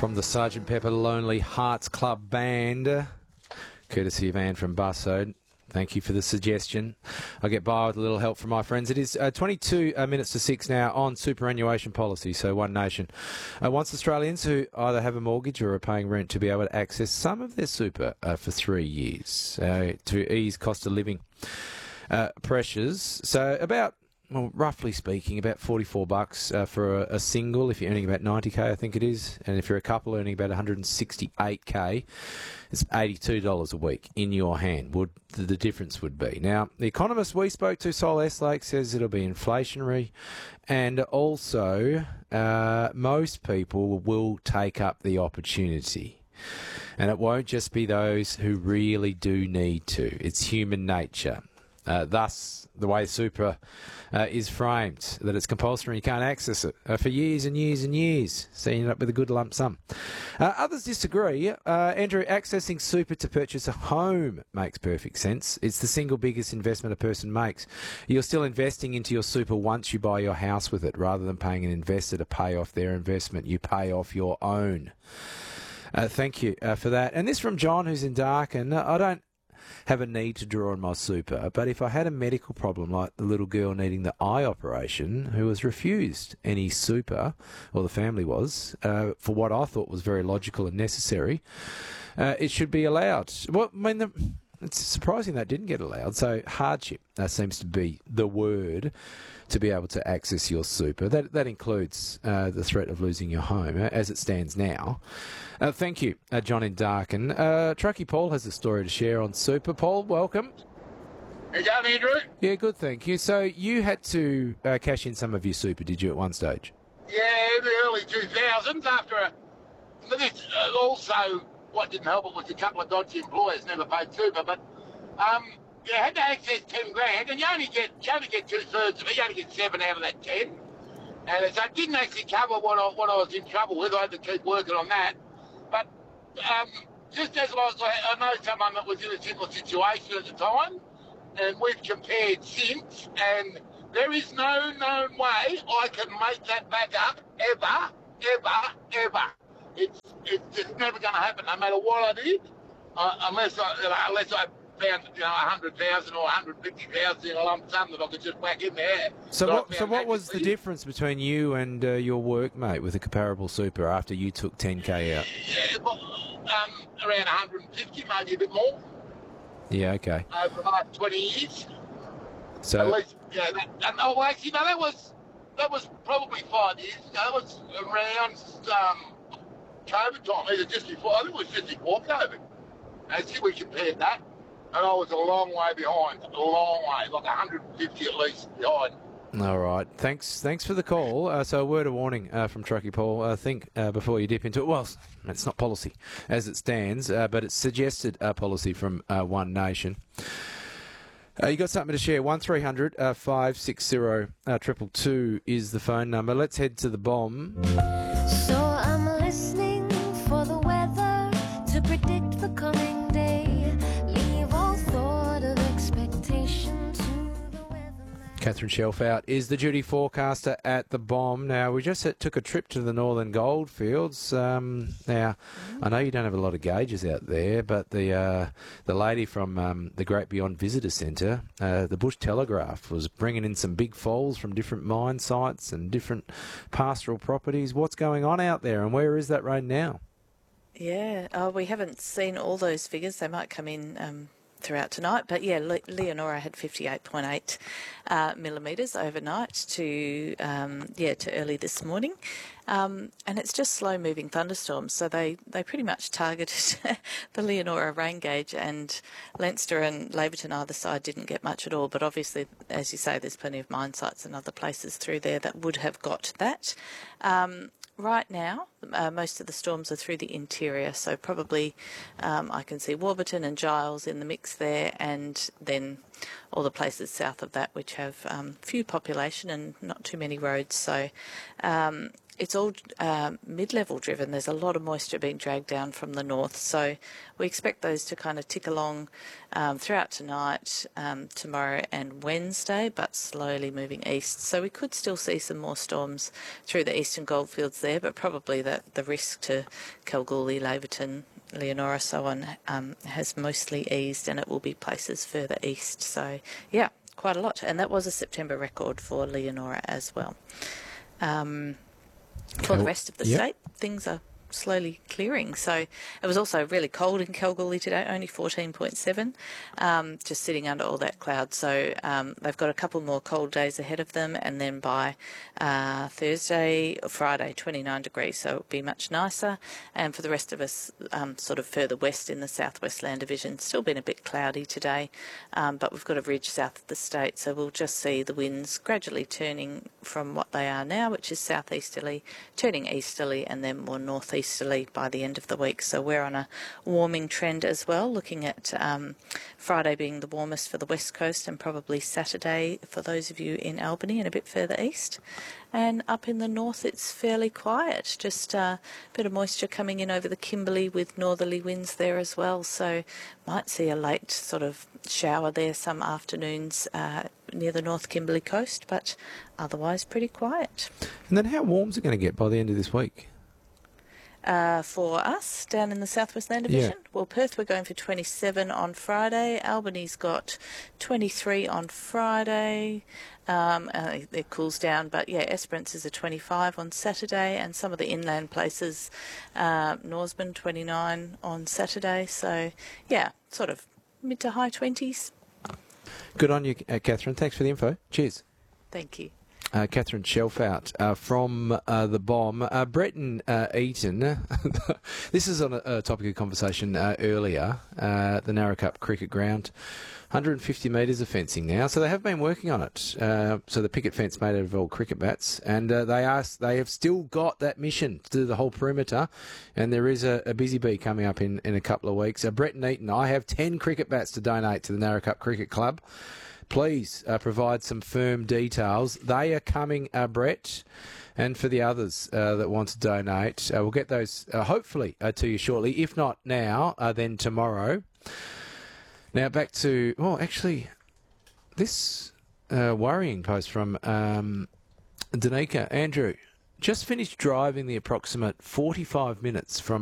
From the Sergeant Pepper Lonely Hearts Club Band, courtesy of Anne from Bussode. Thank you for the suggestion. I'll get by with a little help from my friends. It is 22 minutes to 6 now on superannuation policy. So One Nation wants Australians who either have a mortgage or are paying rent to be able to access some of their super for 3 years to ease cost of living pressures. So about, well, roughly speaking, about $44 for a single if you're earning about 90k, I think it is. And if you're a couple earning about 168k, it's $82 a week in your hand. Would the difference would be. Now, the economist we spoke to, Sol Estlake, says it'll be inflationary, and also most people will take up the opportunity. And it won't just be those who really do need to. It's human nature. Thus, the way super is framed, that it's compulsory, you can't access it for years and years and years, so you end up with a good lump sum. Others disagree. Andrew, accessing super to purchase a home makes perfect sense. It's the single biggest investment a person makes. You're still investing into your super once you buy your house with it, rather than paying an investor to pay off their investment. You pay off your own. Thank you for that. And this from John, who's in Darkin. I don't have a need to draw on my super, but if I had a medical problem like the little girl needing the eye operation who was refused any super, or the family was, for what I thought was very logical and necessary, it should be allowed. Well, I mean, it's surprising that didn't get allowed. So hardship seems to be the word to be able to access your super. That includes the threat of losing your home as it stands now. Thank you, John in Darkin. Truckee Paul has a story to share on super. Paul, welcome. How you going, Andrew? Yeah, good, thank you. So you had to cash in some of your super, did you, at one stage? Yeah, in the early 2000s after also, what didn't help it was a couple of dodgy employers never paid super, but you had to access 10 grand, and you only get 2/3 of it. You only get 7 out of that 10, and so it didn't actually cover what I was in trouble with. I had to keep working on that. But just as I know someone that was in a similar situation at the time, and we've compared since, and there is no known way I can make that back up ever. It's just never going to happen, no matter what I did, unless I found 100,000 or 150,000 in a lump sum that I could just whack in there. So what was the difference between you and your workmate with a comparable super after you took 10k out? Yeah, around 150, maybe a bit more. Yeah, okay. Over the last 20 years. So at least, that was probably 5 years ago. That was around COVID time, either just before. I think it was just before COVID. Actually, we compared that. And I was a long way behind, like 150 at least behind. All right. Thanks for the call. So a word of warning from Truckee Paul. Think before you dip into it. Well, it's not policy as it stands, but it's suggested policy from One Nation. You got something to share? 1300 560 222 is the phone number. Let's head to the bomb. So I'm listening for the weather to predict the coming day. Leave all thought of expectation to the weather. Catherine Shelfout is the duty forecaster at the bomb. Now, we just took a trip to the Northern Goldfields. Now, I know you don't have a lot of gauges out there, but the lady from the Great Beyond Visitor Centre, the Bush Telegraph, was bringing in some big foals from different mine sites and different pastoral properties. What's going on out there, and where is that rain now? Yeah, we haven't seen all those figures. They might come in throughout tonight, but yeah, Leonora had 58.8 millimetres overnight to early this morning, and it's just slow-moving thunderstorms. So they pretty much targeted the Leonora rain gauge, and Leinster and Laverton either side didn't get much at all. But obviously, as you say, there's plenty of mine sites and other places through there that would have got that. Right now, most of the storms are through the interior, so probably I can see Warburton and Giles in the mix there, and then all the places south of that which have few population and not too many roads. So it's all mid-level driven. There's a lot of moisture being dragged down from the north, so we expect those to kind of tick along throughout tonight, tomorrow and Wednesday, but slowly moving east. So we could still see some more storms through the eastern goldfields there, but probably the risk to Kalgoorlie, Laverton, Leonora, so on, has mostly eased, and it will be places further east. So, yeah, quite a lot. And that was a September record for Leonora as well. For the rest of the state, things are slowly clearing. So it was also really cold in Kalgoorlie today, only 14.7, just sitting under all that cloud. So they've got a couple more cold days ahead of them, and then by Thursday or Friday, 29 degrees, so it'll be much nicer. And for the rest of us, sort of further west in the southwest land division, still been a bit cloudy today, but we've got a ridge south of the state, so we'll just see the winds gradually turning from what they are now, which is southeasterly, turning easterly, and then more northeasterly by the end of the week. So we're on a warming trend as well, looking at Friday being the warmest for the west coast, and probably Saturday for those of you in Albany and a bit further east. And up in the north it's fairly quiet, just a bit of moisture coming in over the Kimberley with northerly winds there as well, so might see a late sort of shower there some afternoons near the North Kimberley coast, but otherwise pretty quiet. And then how warm's it going to get by the end of this week? For us down in the Southwest Land Division, well, Perth we're going for 27 on Friday. Albany's got 23 on Friday. It cools down, but yeah, Esperance is a 25 on Saturday, and some of the inland places, Norseman 29 on Saturday. So yeah, sort of mid to high 20s. Good on you, Catherine. Thanks for the info. Cheers. Thank you. Catherine Shelfout from the Bomb. Brett and Eaton, this is on a topic of conversation earlier, the Narrowcup Cricket Ground. 150 metres of fencing now, so they have been working on it. So the picket fence made out of old cricket bats, and they have still got that mission to do the whole perimeter, and there is a busy bee coming up in a couple of weeks. Brett and Eaton, I have 10 cricket bats to donate to the Narrowcup Cricket Club. Please provide some firm details. They are coming, Brett, and for the others that want to donate, we'll get those hopefully to you shortly. If not now, then tomorrow. Now back to, this worrying post from Danica. Andrew, just finished driving the approximate 45 minutes from